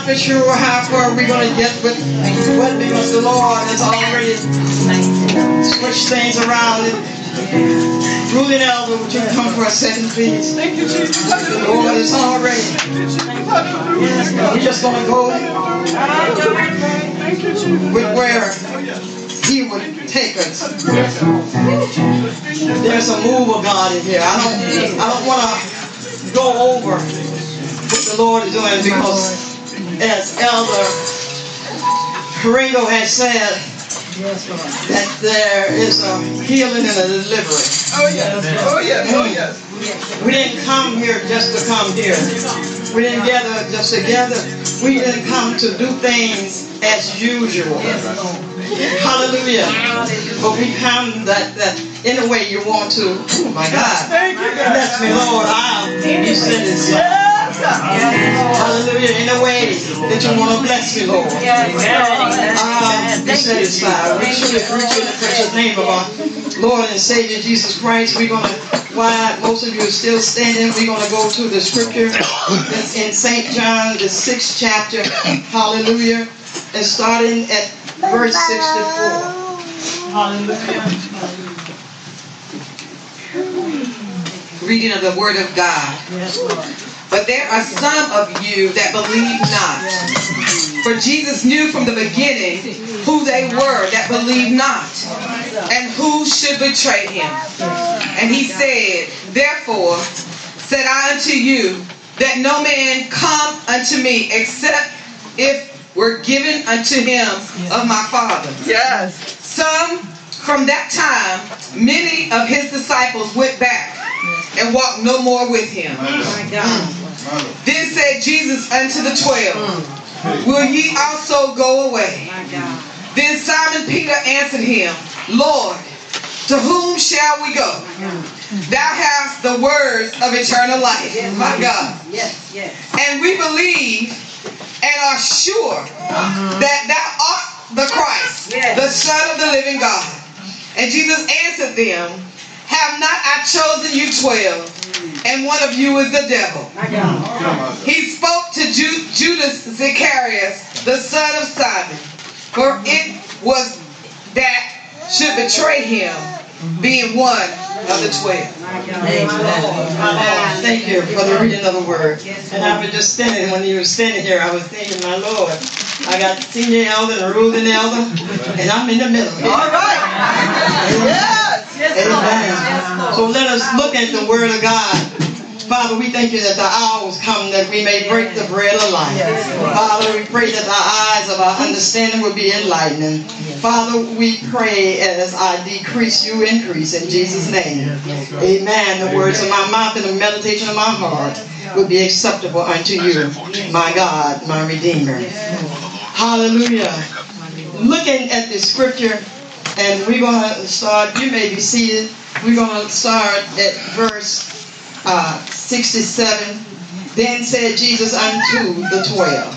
not for sure how far we're going to get with what, because the Lord has already switched things around. Ruling Elder, would you come for a second, please? Thank you, Jesus. The Lord is already. We're just going to go with where He would take us. There's a move of God in here. I don't want to go over what the Lord is doing, because as Elder Ringo has said, that there is a healing and a deliverance. Oh yes, oh yes, oh yes. We didn't come here just to come here. We didn't gather just to gather. We didn't come to do things as usual. Hallelujah. But we come that in a way you want to. Oh my God. Bless me, Lord. You said it so. Hallelujah. In a way that you want to bless me, Lord. Be satisfied. We should preach in the precious name of our Lord and Savior Jesus Christ. We're going to, while most of you are still standing, we're going to go to the scripture in St. John, the 6th chapter. Hallelujah. And starting at verse 64. Hallelujah. Reading of the Word of God. Yes, Lord. But there are some of you that believe not. For Jesus knew from the beginning who they were that believed not, and who should betray him. And he said, therefore said I unto you, that no man come unto me except if were given unto him of my Father. Yes. Some from that time, many of his disciples went back and walked no more with him. Then said Jesus unto the 12, will ye also go away? Then Simon Peter answered him, Lord, to whom shall we go? Thou hast the words of eternal life. My God. And we believe and are sure that thou art the Christ, the Son of the living God. And Jesus answered them, have not I chosen you 12, and one of you is the devil? He spoke to Judas Iscariot, the son of Simon, for it was that should betray him, being one of the 12. Thank you for the reading of the word. And I was just standing, when you were standing here, I was thinking, my Lord, I got the senior elder and the ruling elder, and I'm in the middle. All right. Amen. So let us look at the word of God. Father, we thank you that the hour has come that we may break the bread of life. Father, we pray that the eyes of our understanding will be enlightened. Father, we pray as I decrease, you increase in Jesus' name. Amen. The words of my mouth and the meditation of my heart will be acceptable unto you, my God, my Redeemer. Hallelujah. Looking at the scripture, and we're going to start, you may be seated. We're going to start at verse 67. Then said Jesus unto the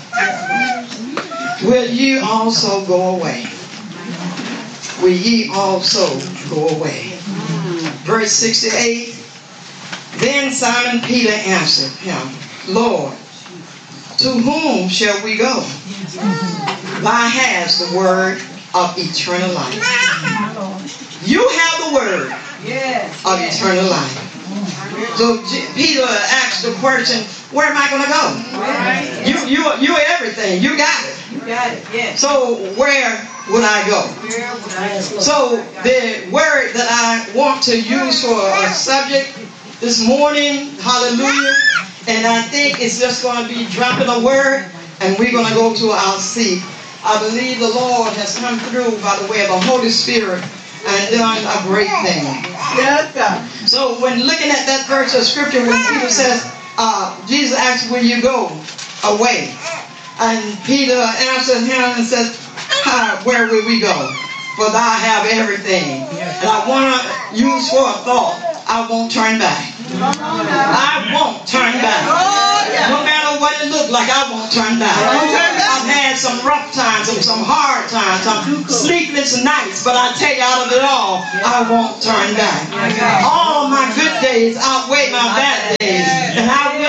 12, will ye also go away? Will ye also go away? Verse 68. Then Simon Peter answered him, Lord, to whom shall we go? Thou hast the word of eternal life. You have the word of eternal life. So Peter asked the question, where am I going to go? You're everything. You got it. So where would I go? So the word that I want to use for a subject this morning, hallelujah, and I think it's just going to be dropping a word, and we're going to go to our seat. I believe the Lord has come through by the way of the Holy Spirit and done a great thing. Yes, God. So when looking at that verse of scripture, when Peter says, Jesus asked, will you go away? And Peter answered him and says, where will we go? For thou have everything. And I want to use for a thought, I won't turn back. I won't turn back. No matter what it looked like, I won't turn back. I've had some rough times and some hard times, some sleepless nights, but I tell you, out of it all, I won't turn back. All my good days outweigh my bad days, and I will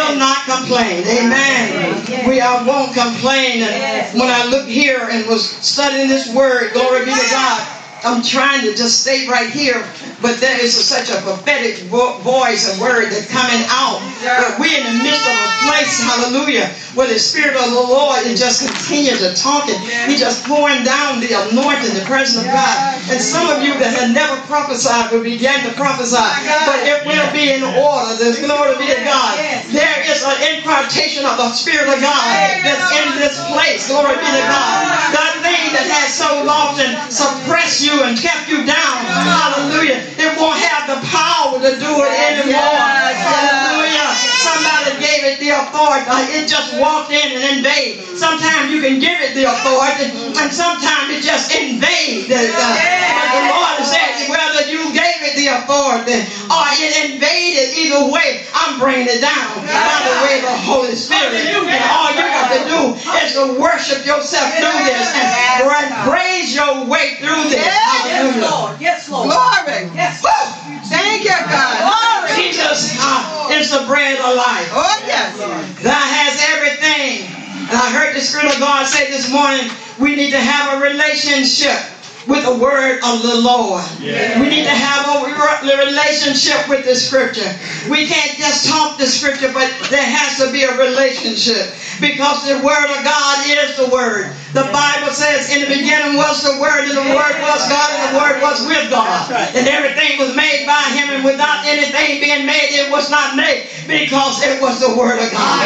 will not complain. Amen. We won't complain. And when I look here and was studying this word, glory be to God, I'm trying to just stay right here, but there is such a prophetic voice and word that's coming out. But we're in the midst of a place, hallelujah, where the Spirit of the Lord is just continuing to talk and He's just pouring down the anointing, the presence of God. And some of you that have never prophesied will begin to prophesy, but it will be in order. There's glory be to God. There is an impartation of the Spirit of God that's in this place. Glory be to God. That thing that has so often suppressed you and kept you down, hallelujah, it won't have the power to do it anymore. Hallelujah. Somebody gave it the authority. It just walked in and invaded. Sometimes you can give it the authority, and sometimes it just invades. But the Lord said, whether you gave it the authority or it invaded, either way, I'm bringing it down by the way of the Holy Spirit. And all you got to do is to worship yourself through this and praise your way through this. Yes, Lord. Yes, Lord. Glory. Yes. Thank you, God. Glory. Jesus is the bread of life. Oh, yes. That has everything. And I heard the Spirit of God say this morning, we need to have a relationship with the word of the Lord. Yeah. We need to have a relationship with the scripture. We can't just talk the scripture, but there has to be a relationship. Because the word of God is the word. The Bible says in the beginning was the word, and the word was God, and the word was with God. And everything was made by Him, and without anything being made, it was not made, because it was the word of God.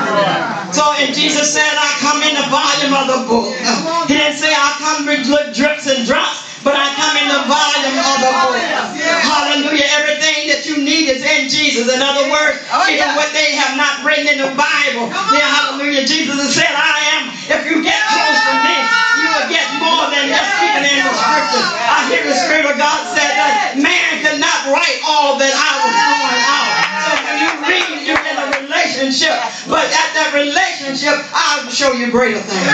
So, and Jesus said, I come in the volume of the book. He didn't say I come with drips and drops, but I come in the volume of the book. Hallelujah. Everything that you need is in Jesus. In other words, even what they have not written in the Bible. Yeah, hallelujah. Jesus has said, I am. If you get close to me, you will get more than just even in the scriptures. I hear the Spirit of God said that man could not write all that I was throwing out. So when you read, you get a relationship. But at that relationship, I'll show you greater things.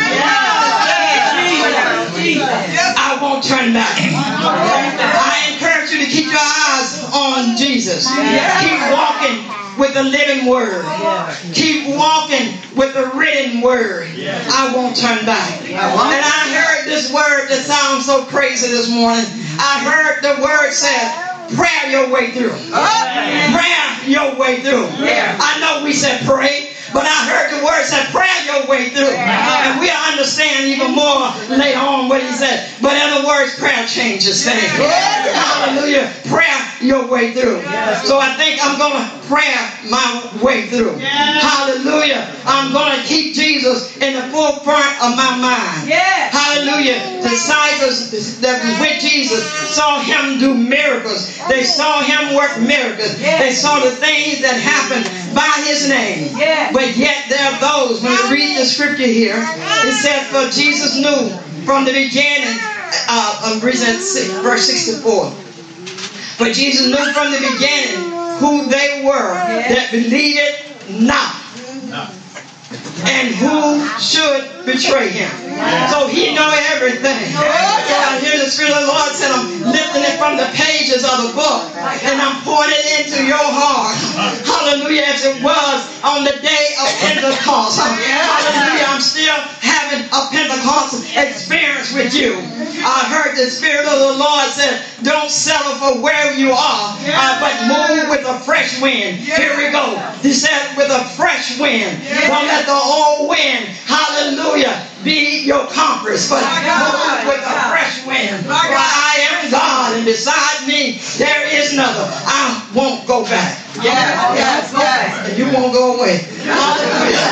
I won't turn back. I encourage you to keep your eyes on Jesus. Keep walking with the living word. Keep walking with the written word. I won't turn back. And I heard this word that sounds so crazy this morning. I heard the word said, prayer your way through. Prayer your way through. I know we said pray, but I heard the word said prayer your way through. And we'll understand even more later on what he said. But in other words, prayer changes things. Hallelujah. Prayer your way through. So I think I'm going to pray my way through. Hallelujah. I'm going to keep Jesus in the forefront of my mind. Hallelujah. The disciples that was with Jesus saw him do miracles. They saw him work miracles. They saw the things that happened by his name. But yet there are those, when you read the scripture here, it says, for Jesus knew from the beginning, verse 64. For Jesus knew from the beginning who they were that believed it not, and who should betray him. So he know everything. So I hear the Spirit of the Lord said, I'm lifting it from the pages of the book, and I'm pouring it into your heart. Hallelujah, as it was on the day of Pentecost. Hallelujah, I'm still having a Pentecostal experience with you. I heard the Spirit of the Lord said, don't settle for where you are, but move with a fresh wind. Here we go. He said, with a fresh wind. Don't let the old wind, hallelujah, be your compass, but move with a fresh wind. For I am God, and beside me there is another. I won't go back. And you won't go away. Hallelujah.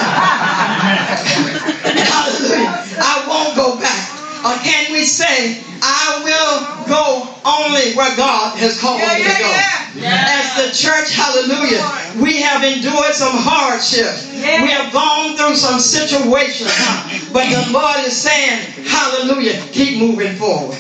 Hallelujah. I won't go back. Or can we say, I will go only where God has called me to go. As the church, hallelujah, we have endured some hardships. We have gone through some situations. But the Lord is saying, hallelujah, keep moving forward.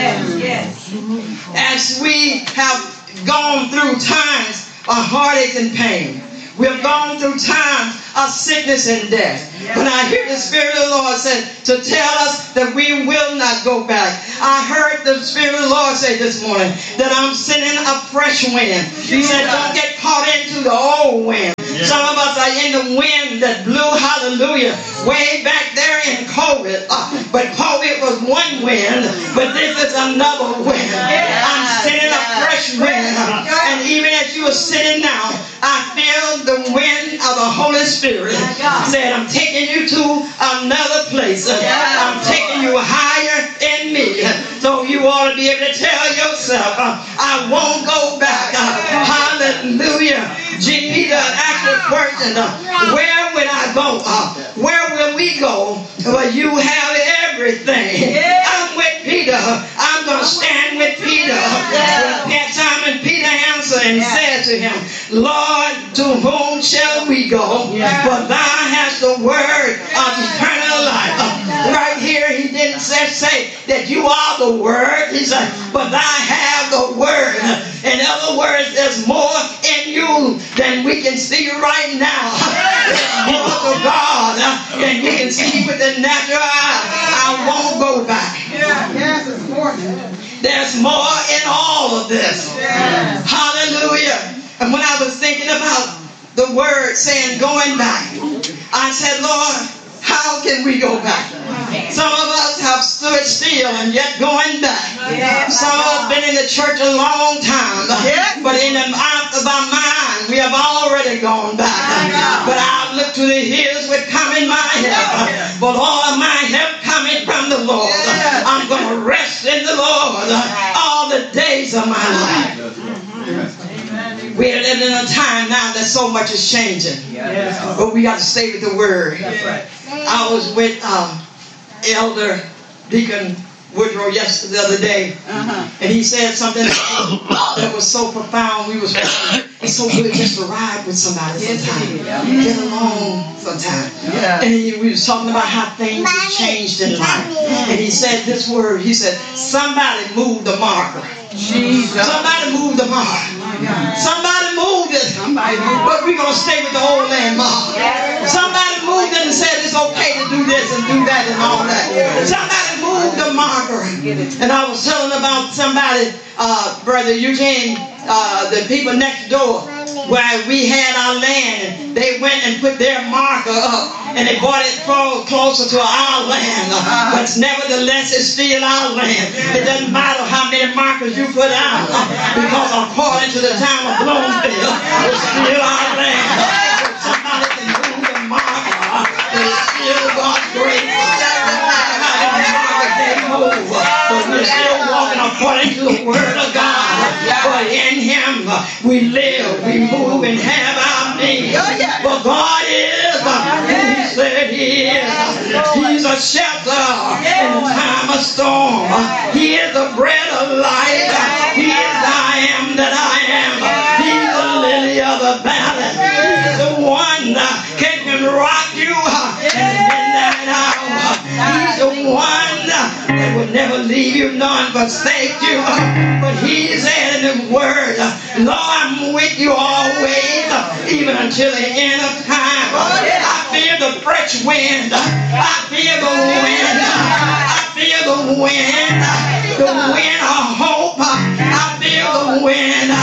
As we have gone through times of heartache and pain, we have gone through times of sickness and death. But I hear the Spirit of the Lord say to tell us that we will not go back. I heard the Spirit of the Lord say this morning that I'm sending a fresh wind. He said, don't get caught into the old wind. Some of us are in the wind that blew, hallelujah, way back there in COVID. But COVID was one wind, but this is another wind. I'm sending a fresh wind. And even as you are sitting now, I feel the wind of the Holy Spirit said, I'm taking you to another place. I'm taking you higher in me. So you ought to be able to tell yourself, I won't go back. Hallelujah. Jesus asked the question, where will I go? Where will we go? Well, you have everything. I'm with Peter. I'm going to stand with Peter. Simon Peter answered and said to him, Lord, to whom shall we go? For thou hast the word of eternal life. Right here, he didn't say that you are the word. He said, but thou have the word. In other words, there's more in you than we can see right now. There's more to God than we can see with the natural eye. I won't go back. Yes, it's important. There's more in all of this. Hallelujah. And when I was thinking about the word saying going back, I said, Lord, how can we go back? Some of us have stood still and yet going back. Some of us have been in the church a long time. But in the out of our mind, we have already gone back. But I look to the hills with coming my help. But all of my help coming from the Lord. I'm going to rest in the Lord all the days of my life. We're living in a time now that so much is changing. But we got to stay with the word. I was with Elder Deacon Woodrow the other day, and he said something that was so profound. It's so good just to ride with somebody sometimes. Get along sometimes. And we was talking about how things have changed in life. And he said this word, he said, somebody moved the marker. Somebody moved the mark. Somebody moved it. But we're going to stay with the old landmark. Somebody moved it and said it's okay to do this and do that and all that. Somebody moved the marker. And I was telling about somebody, Brother Eugene, the people next door, where we had our land, and they went and put their marker up, and they brought it closer to our land. But nevertheless, it's still our land. It doesn't matter how many markers you put out, because according to the town of Bloomfield, it's still our land. Somebody can move the marker, but it's still God's grace. But we're still walking according to the word of God. But in him we live, we move, and have our being. But God is who he said he is. He's a shelter in the time of storm. He is the bread of life. He is I am that I am. He's the lily of the valley. He's the one that can rock you in the midnight hour. He's the one that will never leave you, none forsake you. But he said in his word, Lord, I'm with you always, even until the end of time. I feel the fresh wind. I feel the wind. I feel the wind. The wind of hope. I feel the wind